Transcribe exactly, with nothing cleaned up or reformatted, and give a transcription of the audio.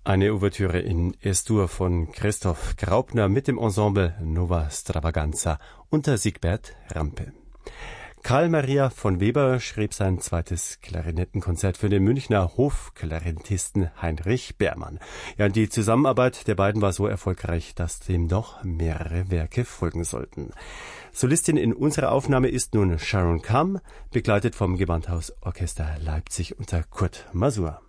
Eine Ouvertüre in Es-Dur von Christoph Graupner mit dem Ensemble Nova Stravaganza unter Siegbert Rampe. Karl Maria von Weber schrieb sein zweites Klarinettenkonzert für den Münchner Hofklarinettisten Heinrich Beermann. Ja, die Zusammenarbeit der beiden war so erfolgreich, dass dem noch mehrere Werke folgen sollten. Solistin in unserer Aufnahme ist nun Sharon Kamm, begleitet vom Gewandhausorchester Leipzig unter Kurt Masur.